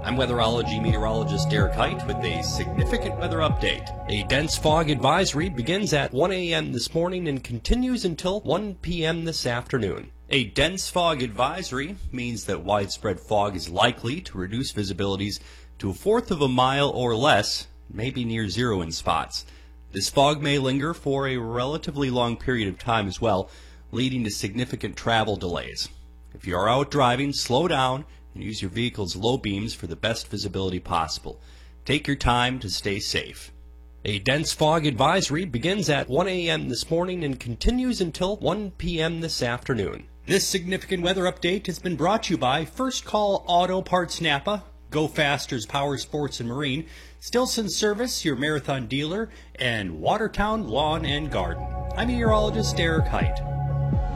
I'm weatherology meteorologist Derek Height with a significant weather update. A dense fog advisory begins at 1 a.m. this morning and continues until 1 p.m. this afternoon. A dense fog advisory means that widespread fog is likely to reduce visibilities to 1/4 of a mile or less, maybe near zero in spots. This fog may linger for a relatively long period of time as well, leading to significant travel delays. If you are out driving, slow down and use your vehicle's low beams for the best visibility possible. Take your time to stay safe. A dense fog advisory begins at 1 a.m. this morning and continues until 1 p.m. this afternoon. This significant weather update has been brought to you by First Call Auto Parts Napa, Go Faster's Power Sports and Marine, Stilson Service, your marathon dealer, and Watertown Lawn and Garden. I'm meteorologist Derek Height.